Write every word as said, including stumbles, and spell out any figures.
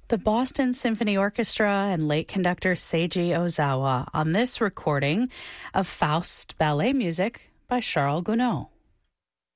the Boston Symphony Orchestra and late conductor Seiji Ozawa on this recording of Faust ballet music by Charles Gounod.